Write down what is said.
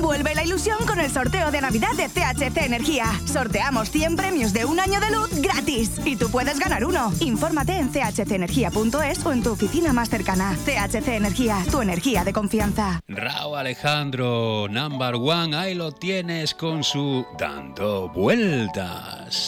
Vuelve la ilusión con el sorteo de Navidad de CHC Energía. Sorteamos 100 premios de un año de luz gratis. Y tú puedes ganar uno. Infórmate en chcenergia.es o en tu oficina más cercana. CHC Energía, tu energía de confianza. Rauw Alejandro, number one, ahí lo tienes con su Dando Vueltas.